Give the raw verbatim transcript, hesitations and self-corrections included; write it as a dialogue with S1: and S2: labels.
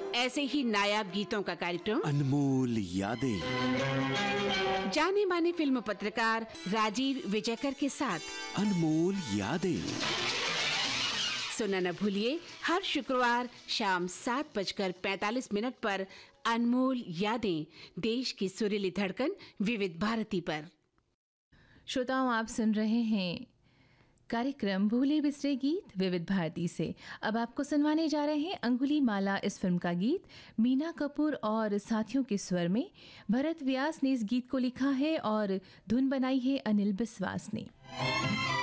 S1: ऐसे ही नायाब गीतों का कार्यक्रम
S2: अनमोल यादें,
S1: जाने माने फिल्म पत्रकार राजीव विजयकर के साथ
S2: अनमोल यादें।
S1: सुनना न भूलिए हर शुक्रवार शाम सात बजकर पैंतालीस मिनट पर अनमोल यादें, देश की सुरीली धड़कन विविध भारती पर।
S3: श्रोताओं, आप सुन रहे हैं कार्यक्रम भूले बिसरे गीत विविध भारती से। अब आपको सुनवाने जा रहे हैं अंगुली माला इस फिल्म का गीत। मीना कपूर और साथियों के स्वर में भरत व्यास ने इस गीत को लिखा है और धुन बनाई है अनिल बिस्वास ने।